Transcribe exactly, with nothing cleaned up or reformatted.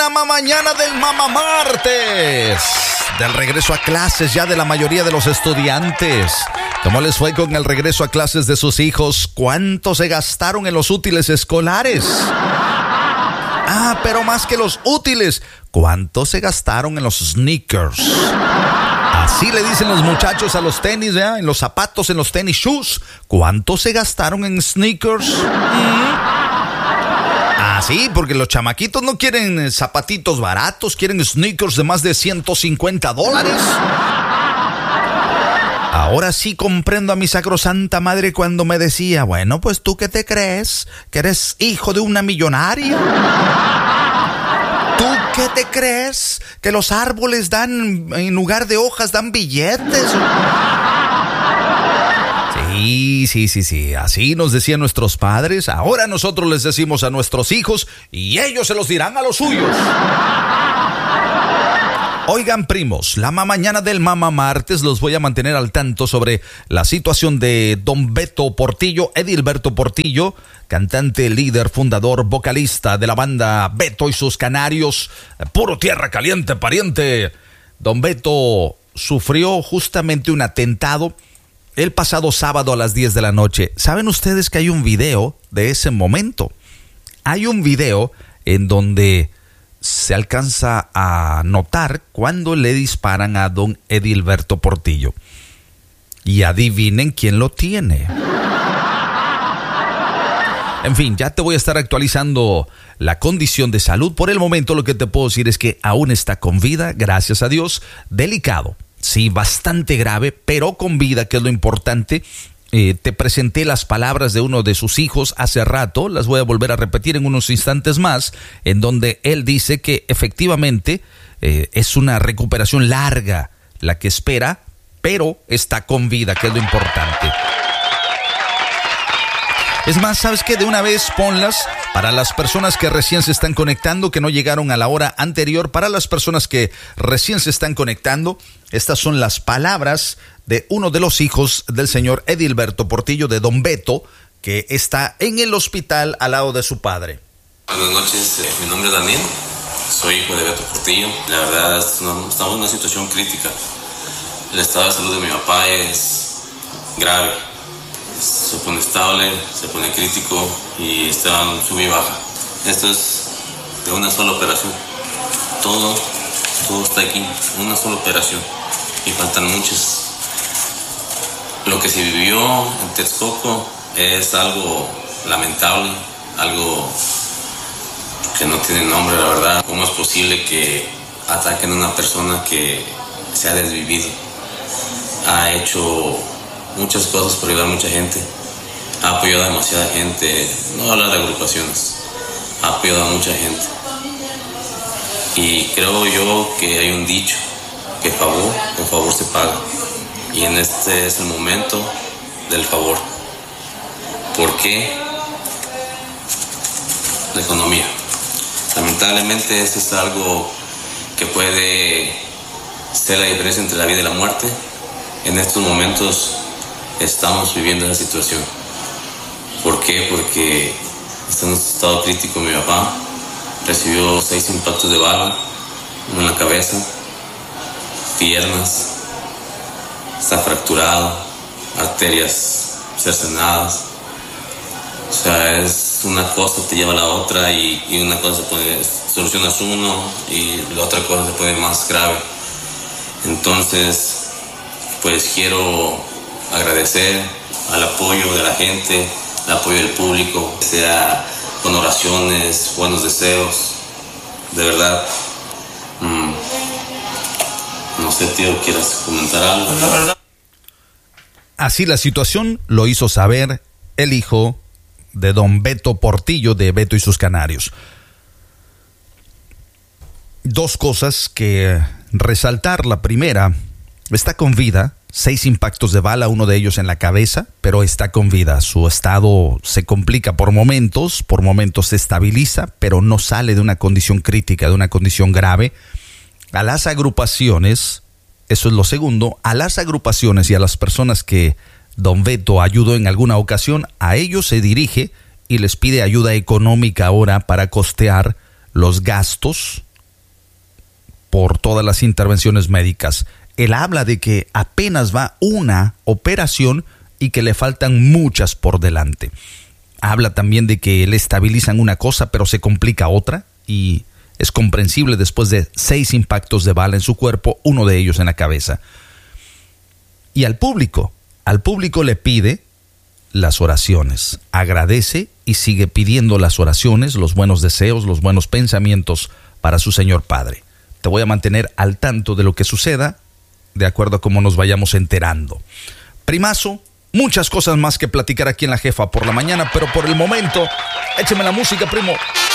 la mañana del Mamá Martes. Del regreso a clases ya de la mayoría de los estudiantes. ¿Cómo les fue con el regreso a clases de sus hijos? ¿Cuánto se gastaron en los útiles escolares? Ah, pero más que los útiles, ¿cuánto se gastaron en los sneakers? Así le dicen los muchachos a los tenis, ¿eh? En los zapatos, en los tenis shoes. ¿Cuánto se gastaron en sneakers? ¿Mm? Ah, sí, porque los chamaquitos no quieren zapatitos baratos, quieren sneakers de más de ciento cincuenta dólares. Ahora sí comprendo a mi sacrosanta madre cuando me decía, bueno, pues tú qué te crees, que eres hijo de una millonaria. ¿Tú qué te crees, que los árboles dan, en lugar de hojas, dan billetes? Sí, sí, sí, sí, así nos decían nuestros padres. Ahora nosotros les decimos a nuestros hijos y ellos se los dirán a los suyos. Oigan, primos, la mañana del Mamá Martes los voy a mantener al tanto sobre la situación de don Beto Portillo, Edilberto Portillo, cantante, líder, fundador, vocalista de la banda Beto y sus Canarios. Puro tierra caliente, pariente. Don Beto sufrió justamente un atentado el pasado sábado a las diez de la noche. ¿Saben ustedes que hay un video de ese momento? Hay un video en donde se alcanza a notar cuando le disparan a don Edilberto Portillo. Y adivinen quién lo tiene. En fin, ya te voy a estar actualizando la condición de salud. Por el momento lo que te puedo decir es que aún está con vida, gracias a Dios. Delicado, sí, bastante grave, pero con vida, que es lo importante. Eh, te presenté las palabras de uno de sus hijos hace rato, las voy a volver a repetir en unos instantes más, en donde él dice que efectivamente eh, es una recuperación larga la que espera, pero está con vida, que es lo importante. Es más, ¿sabes qué? De una vez ponlas para las personas que recién se están conectando, que no llegaron a la hora anterior. Para las personas que recién se están conectando, estas son las palabras de uno de los hijos del señor Edilberto Portillo, de don Beto, que está en el hospital al lado de su padre. Buenas noches, eh, mi nombre es Daniel, soy hijo de Beto Portillo. La verdad, estamos en una situación crítica. El estado de salud de mi papá es grave. Se pone estable, se pone crítico y está en sub y baja. Esto es de una sola operación. Todo, todo está aquí, una sola operación. Y faltan muchas. Lo que se vivió en Texcoco es algo lamentable, algo que no tiene nombre, la verdad. ¿Cómo es posible que ataquen a una persona que se ha desvivido? Ha hecho muchas cosas por ayudar a mucha gente, ha apoyado a demasiada gente, no hablar de agrupaciones, ha apoyado a mucha gente. Y creo yo que hay un dicho, que favor, con favor se paga. Y en este es el momento del favor. ¿Por qué? La economía. Lamentablemente esto es algo que puede ser la diferencia entre la vida y la muerte. En estos momentos estamos viviendo esa situación. ¿Por qué? Porque está en un estado crítico. Mi papá recibió seis impactos de bala, uno en la cabeza, piernas, está fracturado, arterias cercenadas. O sea, es una cosa te lleva a la otra y, y una cosa se pone, solucionas uno y la otra cosa se pone más grave. Entonces, pues quiero agradecer al apoyo de la gente, el apoyo del público, sea con oraciones, buenos deseos, de verdad. Mm. No sé, tío, ¿quieres comentar algo? La verdad. Así la situación lo hizo saber el hijo de don Beto Portillo, de Beto y sus Canarios. Dos cosas que resaltar. La primera, está con vida. Seis impactos de bala, uno de ellos en la cabeza, pero está con vida. Su estado se complica por momentos, por momentos se estabiliza, pero no sale de una condición crítica, de una condición grave. A las agrupaciones, eso es lo segundo, a las agrupaciones y a las personas que don Beto ayudó en alguna ocasión, a ellos se dirige y les pide ayuda económica ahora para costear los gastos por todas las intervenciones médicas. Él habla de que apenas va una operación y que le faltan muchas por delante. Habla también de que le estabilizan una cosa pero se complica otra, y es comprensible después de seis impactos de bala en su cuerpo, uno de ellos en la cabeza. Y al público, al público le pide las oraciones, agradece y sigue pidiendo las oraciones, los buenos deseos, los buenos pensamientos para su Señor Padre. Te voy a mantener al tanto de lo que suceda, de acuerdo a cómo nos vayamos enterando. Primazo, muchas cosas más que platicar aquí en La Jefa por la mañana, pero por el momento, écheme la música, primo.